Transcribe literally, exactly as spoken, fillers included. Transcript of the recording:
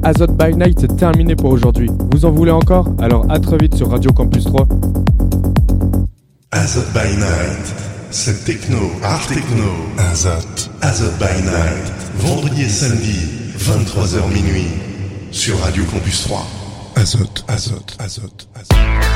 Azote by Night, c'est terminé pour aujourd'hui. Vous en voulez encore? Alors à très vite sur Radio Campus trois. Azote by Night, c'est techno, art techno. Azote, Azote by Night, vendredi et samedi, vingt-trois heures minuit, sur Radio Campus trois. Azote, Azote, Azote, Azote.